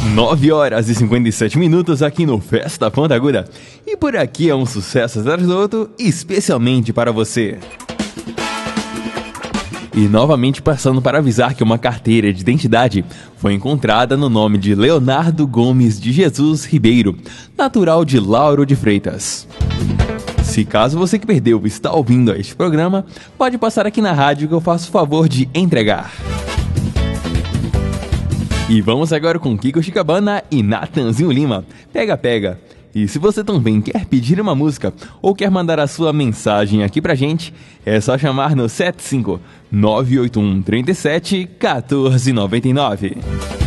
9h57 aqui no Festa Ponta Aguda. E por aqui é um sucesso atrás do outro, especialmente para você. E novamente passando para avisar que uma carteira de identidade foi encontrada no nome de Leonardo Gomes de Jesus Ribeiro, natural de Lauro de Freitas. Se caso você que perdeu está ouvindo este programa, pode passar aqui na rádio que eu faço o favor de entregar. E vamos agora com Kiko Chicabana e Natanzinho Lima. Pega, pega. E se você também quer pedir uma música ou quer mandar a sua mensagem aqui pra gente, é só chamar no 75 981 37 1499.